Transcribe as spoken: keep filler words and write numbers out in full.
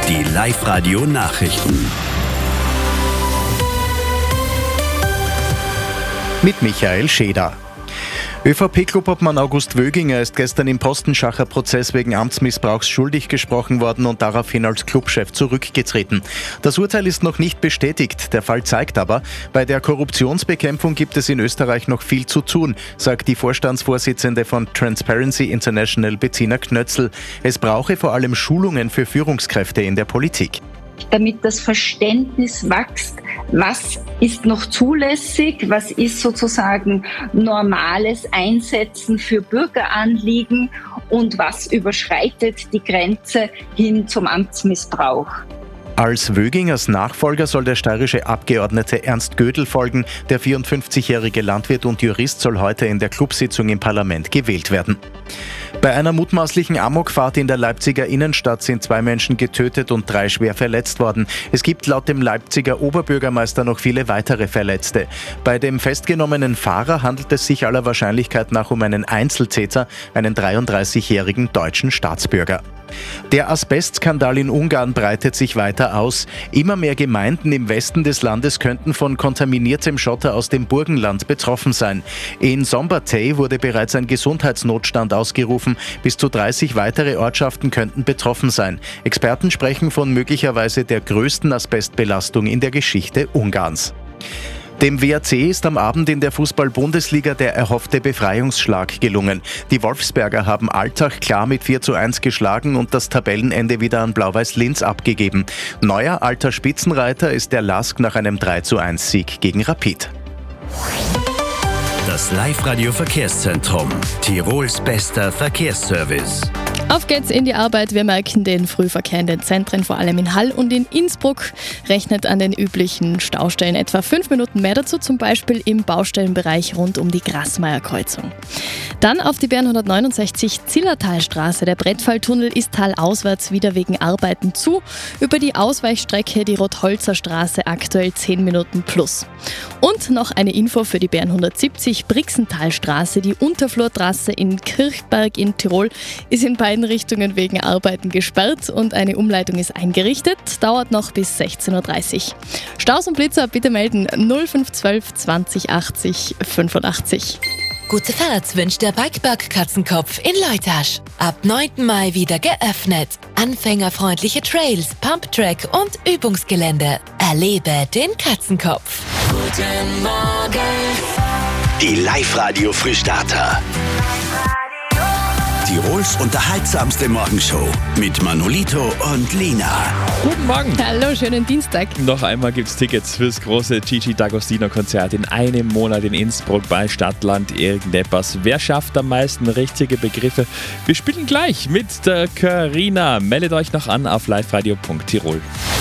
Die Live-Radio-Nachrichten. Mit Michael Scheder. ÖVP-Klubobmann August Wöginger ist gestern im Postenschacher-Prozess wegen Amtsmissbrauchs schuldig gesprochen worden und daraufhin als Clubchef zurückgetreten. Das Urteil ist noch nicht bestätigt. Der Fall zeigt aber, bei der Korruptionsbekämpfung gibt es in Österreich noch viel zu tun, sagt die Vorstandsvorsitzende von Transparency International Bettina Knötzl. Es brauche vor allem Schulungen für Führungskräfte in der Politik. Damit das Verständnis wächst, was ist noch zulässig, was ist sozusagen normales Einsetzen für Bürgeranliegen und was überschreitet die Grenze hin zum Amtsmissbrauch. Als Wögingers Nachfolger soll der steirische Abgeordnete Ernst Gödel folgen. Der vierundfünfzigjährige Landwirt und Jurist soll heute in der Clubsitzung im Parlament gewählt werden. Bei einer mutmaßlichen Amokfahrt in der Leipziger Innenstadt sind zwei Menschen getötet und drei schwer verletzt worden. Es gibt laut dem Leipziger Oberbürgermeister noch viele weitere Verletzte. Bei dem festgenommenen Fahrer handelt es sich aller Wahrscheinlichkeit nach um einen Einzeltäter, einen dreiunddreißigjährigen deutschen Staatsbürger. Der Asbestskandal in Ungarn breitet sich weiter aus. Immer mehr Gemeinden im Westen des Landes könnten von kontaminiertem Schotter aus dem Burgenland betroffen sein. In Szombathely wurde bereits ein Gesundheitsnotstand ausgerufen. Bis zu dreißig weitere Ortschaften könnten betroffen sein. Experten sprechen von möglicherweise der größten Asbestbelastung in der Geschichte Ungarns. Dem W A C ist am Abend in der Fußball-Bundesliga der erhoffte Befreiungsschlag gelungen. Die Wolfsberger haben Altach klar mit vier zu eins geschlagen und das Tabellenende wieder an Blau-Weiß Linz abgegeben. Neuer alter Spitzenreiter ist der Lask nach einem drei zu eins Sieg gegen Rapid. Das Live-Radio-Verkehrszentrum. Tirols bester Verkehrsservice. Auf geht's in die Arbeit. Wir merken den Frühverkehr in den Zentren, vor allem in Hall und in Innsbruck. Rechnet an den üblichen Staustellen etwa fünf Minuten mehr dazu, zum Beispiel im Baustellenbereich rund um die Grassmeier-Kreuzung. Dann auf die B R hundertneunundsechzig Zillertalstraße. Der Brettfalltunnel ist talauswärts wieder wegen Arbeiten zu. Über die Ausweichstrecke die Rotholzer Straße aktuell zehn Minuten plus. Und noch eine Info für die B R hundertsiebzig Brixentalstraße. Die Unterflurtrasse in Kirchberg in Tirol ist in beiden Richtungen wegen Arbeiten gesperrt und eine Umleitung ist eingerichtet. Dauert noch bis sechzehn Uhr dreißig. Staus und Blitzer bitte melden null fünf zwölf zwanzig achtzig fünfundachtzig. Gute Fahrt wünscht der Bikepark Katzenkopf in Leutasch. Ab neunten Mai wieder geöffnet. Anfängerfreundliche Trails, Pumptrack und Übungsgelände. Erlebe den Katzenkopf. Guten Morgen. Die Live-Radio-Frühstarter. Tirols unterhaltsamste Morgenshow mit Manolito und Lina. Guten Morgen. Hallo, schönen Dienstag. Noch einmal gibt es Tickets fürs große Gigi D'Agostino-Konzert in einem Monat in Innsbruck bei Stadtland irgendetwas. Wer schafft am meisten richtige Begriffe? Wir spielen gleich mit der Carina. Meldet euch noch an auf liveradio punkt tirol.